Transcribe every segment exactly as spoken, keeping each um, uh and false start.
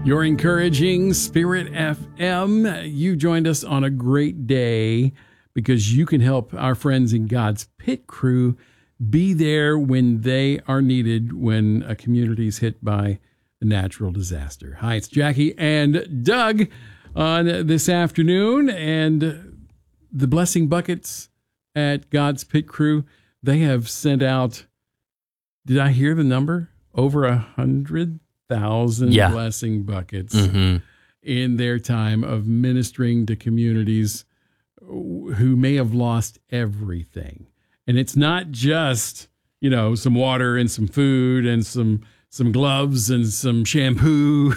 You're encouraging Spirit F M. You joined us on a great day because you can help our friends in God's Pit Crew be there when they are needed when a community is hit by a natural disaster. Hi, it's Jackie and Doug on this afternoon, and the blessing buckets at God's Pit Crew, they have sent out, did I hear the number? Over a hundred thousand yeah. blessing buckets mm-hmm. in their time of ministering to communities who may have lost everything. And it's not just, you know, some water and some food and some some gloves and some shampoo.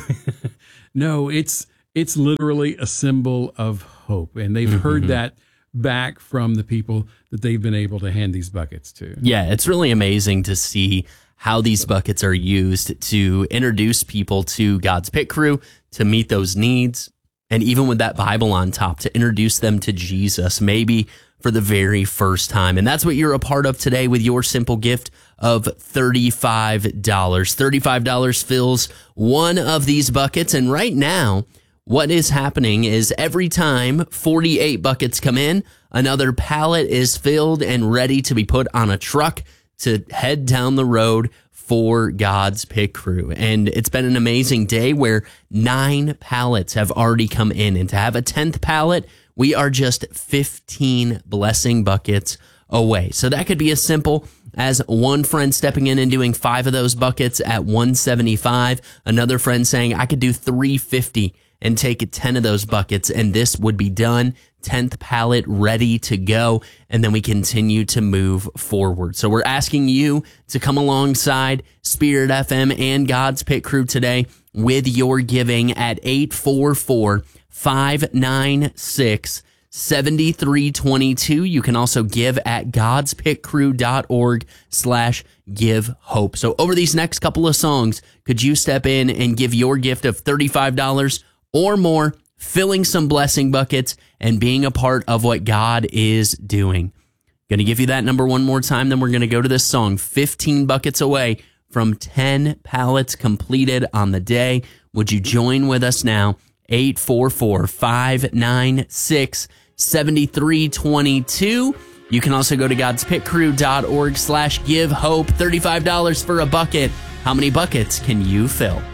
No, it's it's literally a symbol of hope. And they've mm-hmm. heard that back from the people that they've been able to hand these buckets to. Yeah, it's really amazing to see how these buckets are used to introduce people to God's Pit Crew, to meet those needs, and even with that Bible on top, to introduce them to Jesus, maybe for the very first time. And that's what you're a part of today with your simple gift of thirty-five dollars. thirty-five dollars fills one of these buckets. And right now, what is happening is every time forty-eight buckets come in, another pallet is filled and ready to be put on a truck to head down the road for God's Pit Crew. And it's been an amazing day where nine pallets have already come in. And to have a tenth pallet, we are just fifteen blessing buckets away. So that could be as simple as one friend stepping in and doing five of those buckets at one hundred seventy-five. Another friend saying, I could do three hundred fifty and take ten of those buckets, and this would be done. tenth pallet ready to go, and then we continue to move forward. So we're asking you to come alongside Spirit F M and God's Pit Crew today with your giving at eight four four, five nine six, seven three two two. You can also give at godspitcrew.org slash give hope. So over these next couple of songs, could you step in and give your gift of thirty-five dollars or more, filling some blessing buckets and being a part of what God is doing? Going to give you that number one more time, then we're going to go to this song, fifteen buckets away from ten pallets completed on the day. Would you join with us now? eight four four, five nine six, seven three two two. You can also go to godspitcrew.org slash give hope. thirty-five dollars for a bucket. How many buckets can you fill?